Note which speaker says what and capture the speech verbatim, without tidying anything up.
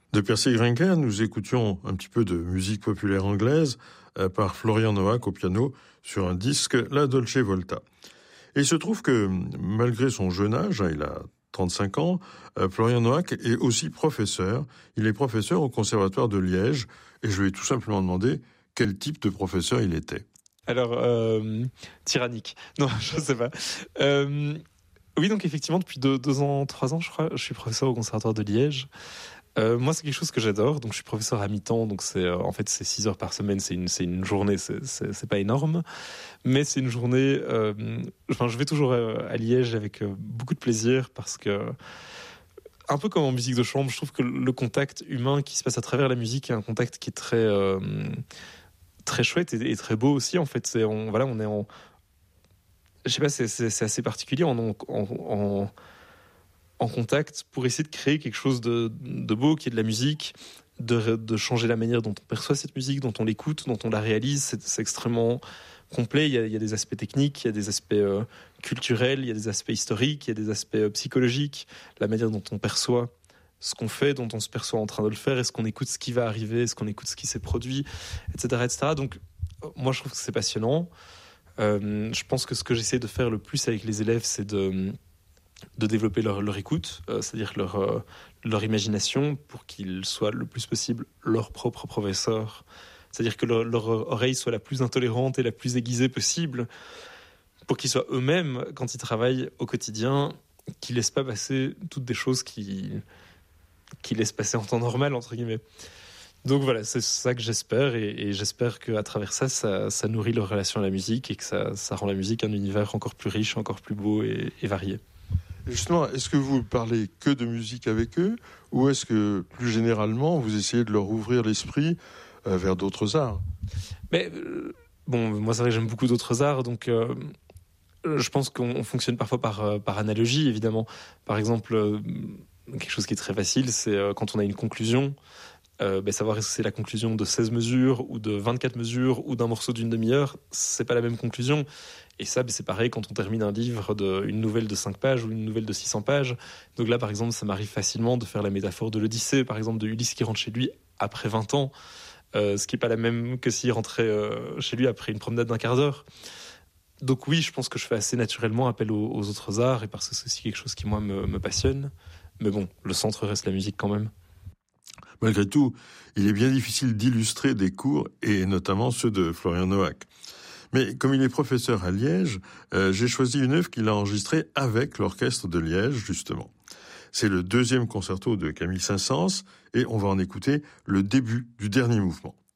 Speaker 1: De Percy Grainger, nous écoutions un petit peu de musique populaire anglaise euh, par Florian Noack au piano sur un disque La Dolce Volta. Et il se trouve que malgré son jeune âge, hein, il a trente-cinq ans, euh, Florian Noack est aussi professeur. Il est professeur au Conservatoire de Liège et je lui ai tout simplement demandé quel type de professeur il était.
Speaker 2: Alors, euh, tyrannique. Non, je sais pas. Euh, oui, donc effectivement, depuis deux, deux ans, trois ans, je crois, je suis professeur au Conservatoire de Liège. Euh, moi, c'est quelque chose que j'adore. Donc, je suis professeur à mi-temps. Donc, c'est euh, en fait c'est six heures par semaine. C'est une c'est une journée. C'est c'est, c'est pas énorme, mais c'est une journée. Euh, enfin, je vais toujours à, à Liège avec euh, beaucoup de plaisir parce que un peu comme en musique de chambre, je trouve que le contact humain qui se passe à travers la musique est un contact qui est très euh, très chouette et, et très beau aussi. En fait, c'est on voilà, on est en je sais pas, c'est c'est, c'est assez particulier en en, en en contact pour essayer de créer quelque chose de, de beau, qui est de la musique, de, de changer la manière dont on perçoit cette musique, dont on l'écoute, dont on la réalise. C'est, c'est extrêmement complet. Il y, a, il y a des aspects techniques, il y a des aspects euh, culturels, il y a des aspects historiques, il y a des aspects euh, psychologiques, la manière dont on perçoit ce qu'on fait, dont on se perçoit en train de le faire, est-ce qu'on écoute ce qui va arriver, est-ce qu'on écoute ce qui s'est produit, et cetera, et cetera. Donc, moi, je trouve que c'est passionnant. Euh, je pense que ce que j'essaie de faire le plus avec les élèves, c'est de de développer leur, leur écoute, euh, c'est-à-dire leur, euh, leur imagination, pour qu'ils soient le plus possible leur propre professeur. C'est-à-dire que leur, leur oreille soit la plus intolérante et la plus aiguisée possible, pour qu'ils soient eux-mêmes, quand ils travaillent au quotidien, qu'ils ne laissent pas passer toutes des choses qui, qui laissent passer en temps normal, entre guillemets. Donc voilà, c'est ça que j'espère, et, et j'espère qu'à travers ça, ça, ça nourrit leur relation à la musique, et que ça, ça rend la musique un univers encore plus riche, encore plus beau et, et varié.
Speaker 1: Justement, est-ce que vous parlez que de musique avec eux, ou est-ce que, plus généralement, vous essayez de leur ouvrir l'esprit euh, vers d'autres arts ?
Speaker 2: Mais, euh, bon, moi, c'est vrai que j'aime beaucoup d'autres arts, donc euh, je pense qu'on fonctionne parfois par, par analogie, évidemment. Par exemple, euh, quelque chose qui est très facile, c'est euh, quand on a une conclusion, euh, ben, savoir est-ce que c'est la conclusion de seize mesures, ou de vingt-quatre mesures, ou d'un morceau d'une demi-heure, c'est pas la même conclusion. Et ça, c'est pareil quand on termine un livre, de, une nouvelle de cinq pages ou une nouvelle de six cents pages. Donc là, par exemple, ça m'arrive facilement de faire la métaphore de l'Odyssée, par exemple, de Ulysse qui rentre chez lui après vingt ans, euh, ce qui n'est pas la même que s'il rentrait euh, chez lui après une promenade d'un quart d'heure. Donc oui, je pense que je fais assez naturellement appel aux, aux autres arts, et parce que c'est aussi quelque chose qui, moi, me, me passionne. Mais bon, le centre reste la musique quand même.
Speaker 1: Malgré tout, il est bien difficile d'illustrer des cours, et notamment ceux de Florian Noack. Mais comme il est professeur à Liège, euh, j'ai choisi une œuvre qu'il a enregistrée avec l'orchestre de Liège, justement. C'est le deuxième concerto de Camille Saint-Saëns, et on va en écouter le début du dernier mouvement.